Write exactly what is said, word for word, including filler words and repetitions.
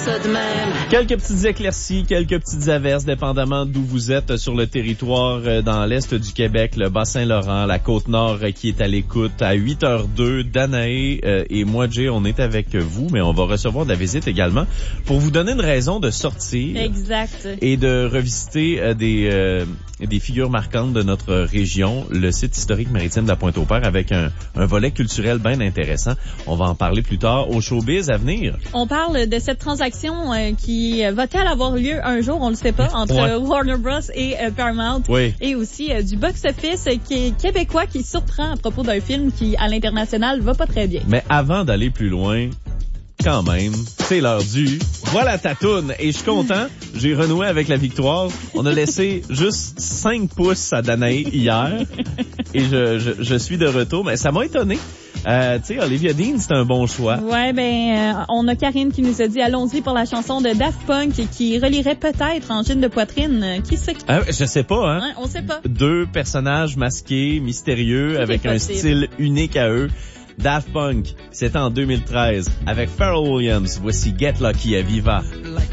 ça de même. Quelques petites éclaircies, quelques petites averses, dépendamment d'où vous êtes sur le territoire euh, dans l'est du Québec, le Bas-Saint-Laurent, la Côte-Nord euh, qui est à l'écoute. À huit heures deux, Danae euh, et moi, Jay, on est avec vous, mais on va recevoir de la visite également pour vous donner une raison de sortir. Exact. Et de revisiter euh, des euh, des figures marquantes de notre région, le site historique maritime de la Pointe-au-Père, avec un, un volet culturel bien intéressant. On va en parler plus tard au showbiz à venir. On parle de cette transaction euh, qui va-t-elle avoir lieu un jour, on le sait pas, entre ouais. Warner Bros et euh, Paramount. Oui. Et aussi euh, du box-office euh, qui est québécois qui surprend à propos d'un film qui, à l'international, va pas très bien. Mais avant d'aller plus loin, quand même, c'est l'heure du voilà ta toune. Et je suis content, j'ai renoué avec la victoire. On a laissé juste cinq pouces à Danae hier et je, je, je suis de retour. Mais ça m'a étonné. Euh, tu sais, Olivia Dean, c'est un bon choix. Ouais, ben, euh, on a Karine qui nous a dit allons-y pour la chanson de Daft Punk qui relierait peut-être Angine de poitrine. Qui sait? Ah, je sais pas, hein. Ouais, on sait pas. Deux personnages masqués, mystérieux, tout avec un style unique à eux. Daft Punk, c'était en deux mille treize avec Pharrell Williams. Voici Get Lucky à Viva. Like